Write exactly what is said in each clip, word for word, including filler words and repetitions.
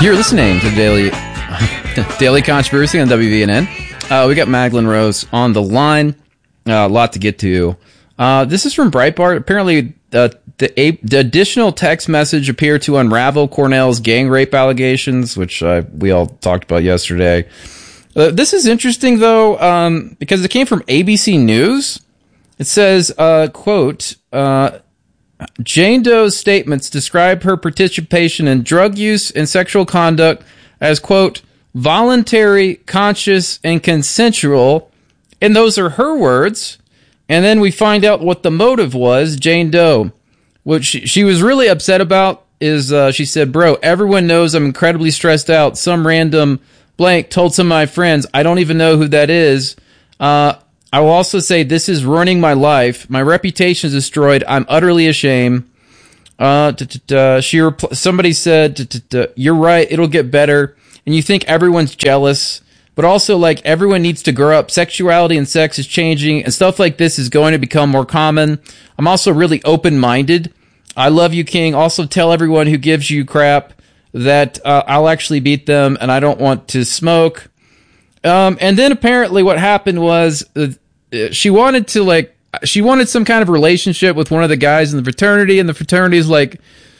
You're listening to the Daily Daily Controversy on W V N N. Uh, we got Magdalene Rose on the line. Uh, a lot to get to. Uh, this is from Breitbart. Apparently, uh, the, a, the additional text message appeared to unravel Cornell's gang rape allegations, which uh, we all talked about yesterday. Uh, this is interesting, though, um, because it came from A B C News. It says, uh, quote, uh, Jane Doe's statements describe her participation in drug use and sexual conduct as, quote, voluntary, conscious, and consensual. And those are her words. And then we find out what the motive was. Jane Doe, what she, she was really upset about is, uh, she said, bro, everyone knows I'm incredibly stressed out. Some random blank told some of my friends, I don't even know who that is. Uh, I will also say this is ruining my life. My reputation is destroyed. I'm utterly ashamed. Uh, she repl- somebody said, you're right. It'll get better. And you think everyone's jealous, but also like everyone needs to grow up. Sexuality and sex is changing and stuff like this is going to become more common. I'm also really open-minded. I love you, King. Also tell everyone who gives you crap that uh, I'll actually beat them and I don't want to smoke. Um, and then apparently what happened was uh, she wanted to like, she wanted some kind of relationship with one of the guys in the fraternity, and the fraternity is like,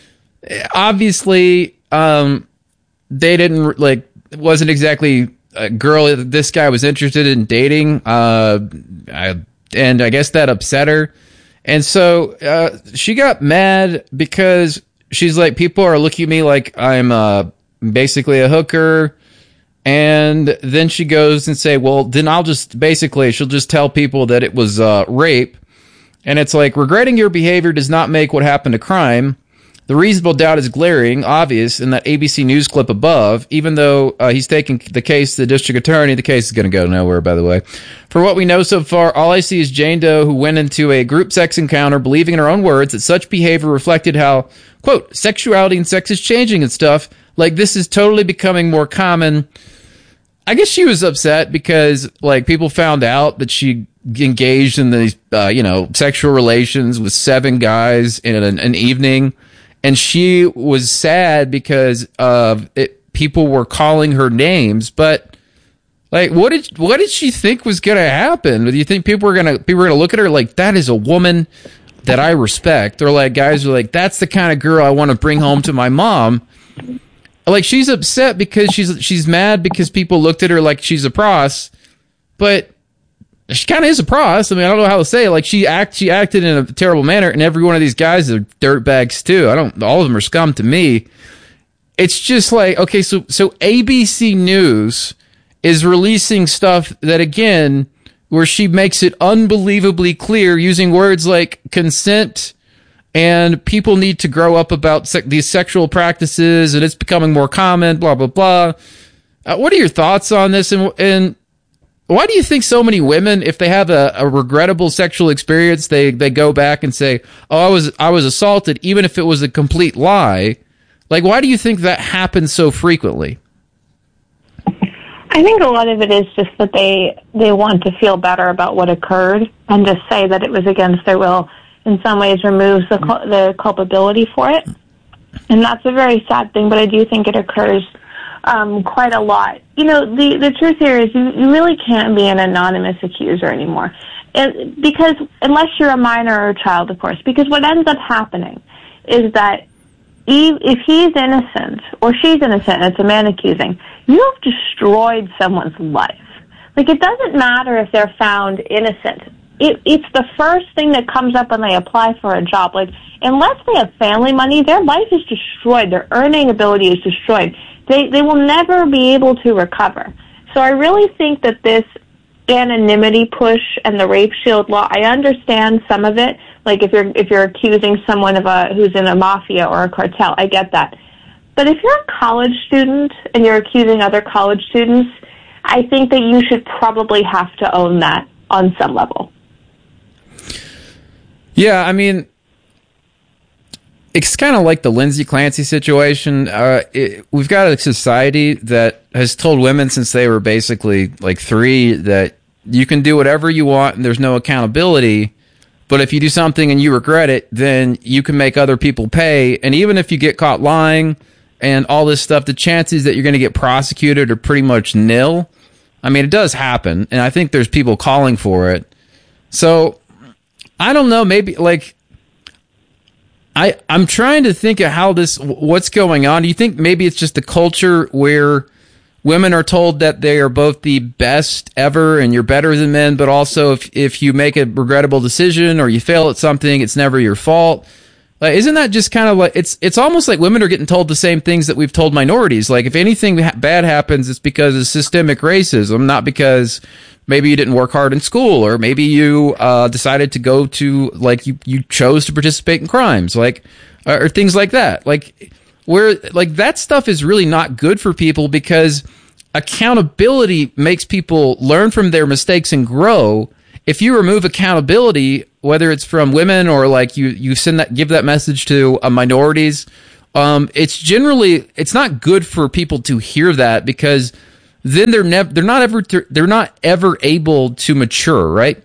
obviously, um, they didn't like, it wasn't exactly a girl this guy was interested in dating. Uh, I, and I guess that upset her. And so, uh, she got mad because she's like, people are looking at me like I'm, uh, basically a hooker. And then she goes and say, well, then I'll just basically, she'll just tell people that it was uh, rape. And it's like, regretting your behavior does not make what happened a crime. The reasonable doubt is glaring, obvious in that A B C News clip above, even though uh, he's taking the case to the district attorney. The case is going to go nowhere, by the way. For what we know so far, all I see is Jane Doe, who went into a group sex encounter believing in her own words that such behavior reflected how, quote, sexuality and sex is changing and stuff. Like, this is totally becoming more common. I guess she was upset because, like, people found out that she engaged in these, uh, you know, sexual relations with seven guys in an, an evening, and she was sad because of it. People were calling her names, but like, what did what did she think was going to happen? Do you think people were gonna people were gonna look at her like, that is a woman that I respect, or like guys are like, that's the kind of girl I want to bring home to my mom? Like, she's upset because she's she's mad because people looked at her like she's a pros, but she kind of is a pros. I mean, I don't know how to say it. Like, she act she acted in a terrible manner, and every one of these guys are dirtbags too. I don't. All of them are scum to me. It's just like, okay, so so A B C News is releasing stuff that, again, where she makes it unbelievably clear using words like consent. And people need to grow up about se- these sexual practices, and it's becoming more common, blah, blah, blah. Uh, what are your thoughts on this? And, and why do you think so many women, if they have a, a regrettable sexual experience, they, they go back and say, oh, I was I was assaulted, even if it was a complete lie? Like, why do you think that happens so frequently? I think a lot of it is just that they, they want to feel better about what occurred and just say that it was against their will. In some ways removes the the culpability for it. And that's a very sad thing, but I do think it occurs um, quite a lot. You know, the, the truth here is you, you really can't be an anonymous accuser anymore. It, because unless you're a minor or a child, of course, because what ends up happening is that if he's innocent or she's innocent and it's a man accusing, you have destroyed someone's life. Like, it doesn't matter if they're found innocent. It, it's the first thing that comes up when they apply for a job. Like, unless they have family money, their life is destroyed. Their earning ability is destroyed. They they will never be able to recover. So I really think that this anonymity push and the rape shield law, I understand some of it. Like, if you're if you're accusing someone of a who's in a mafia or a cartel, I get that. But if you're a college student and you're accusing other college students, I think that you should probably have to own that on some level. Yeah, I mean, it's kind of like the Lindsay Clancy situation. Uh, it, we've got a society that has told women since they were basically like three that you can do whatever you want and there's no accountability. But if you do something and you regret it, then you can make other people pay. And even if you get caught lying and all this stuff, the chances that you're going to get prosecuted are pretty much nil. I mean, it does happen, and I think there's people calling for it. So, I don't know, maybe, like, I, I'm trying to think of how this, what's going on. Do you think maybe it's just a culture where women are told that they are both the best ever and you're better than men, but also if, if you make a regrettable decision or you fail at something, it's never your fault? Like, isn't that just kind of like, it's it's almost like women are getting told the same things that we've told minorities. Like, if anything ha- bad happens, it's because of systemic racism, not because maybe you didn't work hard in school, or maybe you uh, decided to go to, like, you, you chose to participate in crimes, like, uh, or things like that. Like, where, like, that stuff is really not good for people, because accountability makes people learn from their mistakes and grow. If you remove accountability, whether it's from women or like you, you send that, give that message to uh, minorities, um, it's generally, it's not good for people to hear that, because then they're never, they're not ever, they're not ever able to mature, right?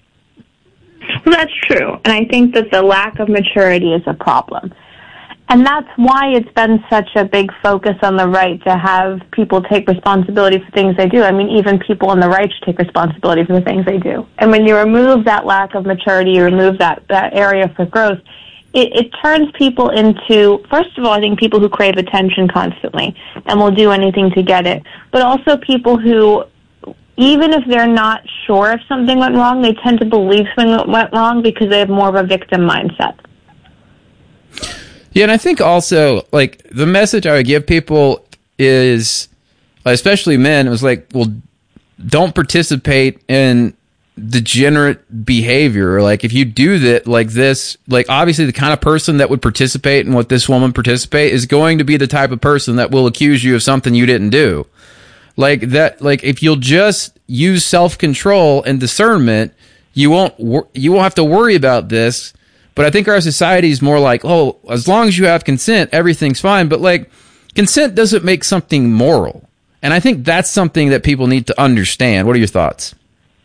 Well, that's true. And I think that the lack of maturity is a problem. And that's why it's been such a big focus on the right to have people take responsibility for things they do. I mean, even people on the right should take responsibility for the things they do. And when you remove that lack of maturity, you remove that, that area for growth, it, it turns people into, first of all, I think people who crave attention constantly and will do anything to get it, but also people who, even if they're not sure if something went wrong, they tend to believe something went wrong because they have more of a victim mindset. Yeah, and I think also, like, the message I would give people is, especially men, it was like, well, don't participate in degenerate behavior. Like, if you do that, like this, like, obviously the kind of person that would participate in what this woman participate is going to be the type of person that will accuse you of something you didn't do. Like, that, like, if you'll just use self-control and discernment, you won't, wor- you won't have to worry about this. But I think our society is more like, oh, as long as you have consent, everything's fine. But, like, consent doesn't make something moral. And I think that's something that people need to understand. What are your thoughts?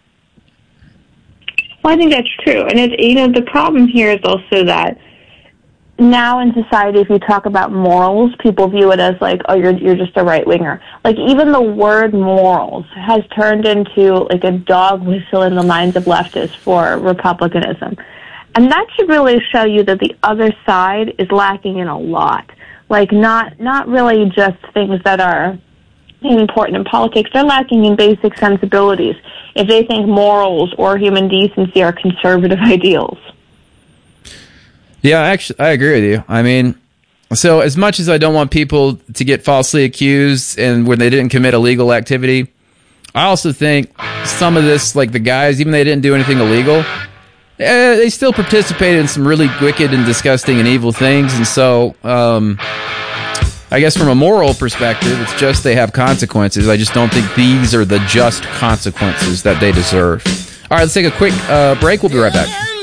Well, I think that's true. And, it, you know, the problem here is also that now in society, if you talk about morals, people view it as like, oh, you're you're just a right-winger. Like, even the word morals has turned into, like, a dog whistle in the minds of leftists for republicanism. And that should really show you that the other side is lacking in a lot. Like, not not really just things that are important in politics. They're lacking in basic sensibilities if they think morals or human decency are conservative ideals. Yeah, actually, I agree with you. I mean, so as much as I don't want people to get falsely accused and when they didn't commit illegal activity, I also think some of this, like the guys, even though they didn't do anything illegal, Uh, they still participated in some really wicked and disgusting and evil things, and so um, I guess from a moral perspective, it's just they have consequences. I just don't think these are the just consequences that they deserve. All right, let's take a quick uh, break. We'll be right back.